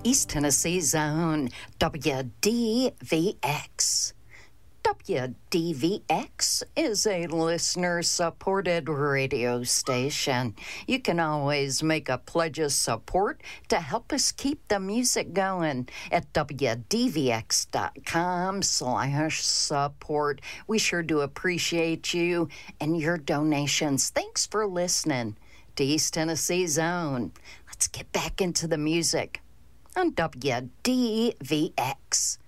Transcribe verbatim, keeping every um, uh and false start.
East Tennessee's own W D V X. W D V X is a listener-supported radio station. You can always make a pledge of support to help us keep the music going at wdvx.com slash support. We sure do appreciate you and your donations. Thanks for listening to East Tennessee's own. Let's get back into the music on W D V X.